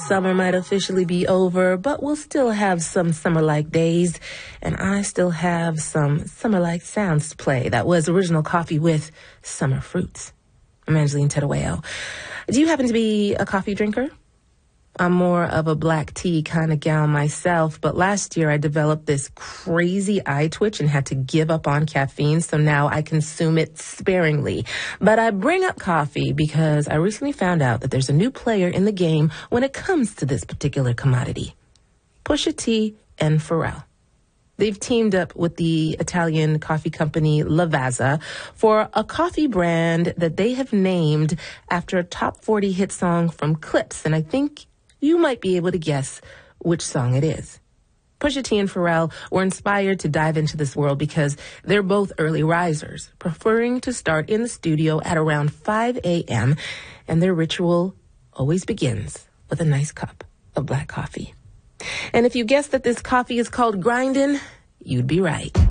Summer might officially be over, but we'll still have some summer-like days, and I still have some summer-like sounds to play. That was Original Coffee with Summer Fruits. I'm Angeline Terueo. Do you happen to be a coffee drinker? I'm more of a black tea kind of gal myself, but last year I developed this crazy eye twitch and had to give up on caffeine, so now I consume it sparingly. But I bring up coffee because I recently found out that there's a new player in the game when it comes to this particular commodity. Pusha T and Pharrell. They've teamed up with the Italian coffee company Lavazza for a coffee brand that they have named after a top 40 hit song from Clips, and I think you might be able to guess which song it is. Pusha T and Pharrell were inspired to dive into this world because they're both early risers, preferring to start in the studio at around 5 a.m., and their ritual always begins with a nice cup of black coffee. And if you guessed that this coffee is called grindin', you'd be right.